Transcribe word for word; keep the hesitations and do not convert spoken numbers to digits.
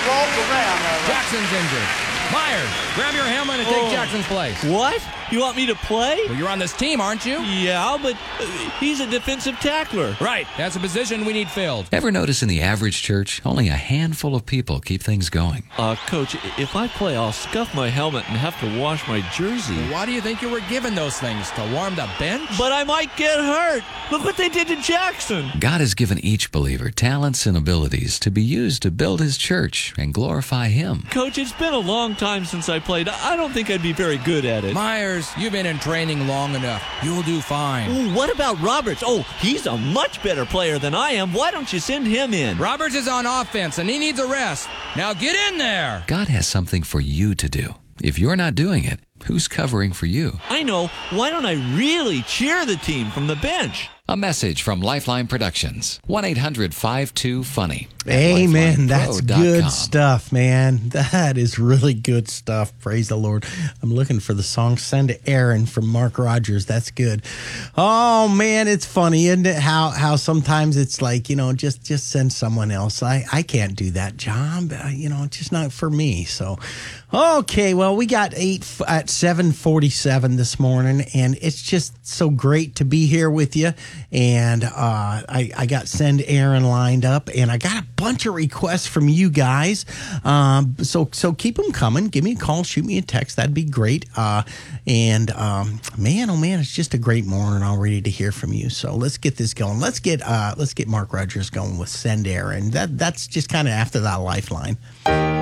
walk around. Uh, Jackson's injured. Myers, grab your helmet and take Oh. Jackson's place. What? You want me to play? Well, you're on this team, aren't you? Yeah, but uh, he's a defensive tackler. Right. That's a position we need filled. Ever notice in the average church, only a handful of people keep things going? Uh, Coach, if I play, I'll scuff my helmet and have to wash my jersey. Why do you think you were given those things? To warm the bench? But I might get hurt. Look what they did to Jackson. God has given each believer talents and abilities to be used to build his church and glorify him. Coach, it's been a long time since I played. I don't think I'd be very good at it. Myers, you've been in training long enough. You'll do fine. Ooh, what about Roberts? Oh, he's a much better player than I am. Why don't you send him in? Roberts is on offense, and he needs a rest. Now get in there. God has something for you to do. If you're not doing it, who's covering for you? I know. Why don't I really cheer the team from the bench? A message from Lifeline Productions. one eight hundred five two funny. Amen. That's good stuff, man. That is really good stuff. Praise the Lord. I'm looking for the song Send to Aaron from Mark Rogers. That's good. Oh, man, it's funny, isn't it? How how sometimes it's like, you know, just just send someone else. I, I can't do that job. Uh, you know, it's just not for me. So, okay, well, we got eight f- at seven forty-seven this morning, and it's just so great to be here with you. And uh, I, I got Send Aaron lined up, and I got a bunch of requests from you guys. Um, so so keep them coming. Give me a call, shoot me a text. That'd be great. Uh, and um, man, oh man, it's just a great morning already to hear from you. So let's get this going. Let's get uh, let's get Mark Rogers going with Send Aaron. That that's just kind of after that Lifeline.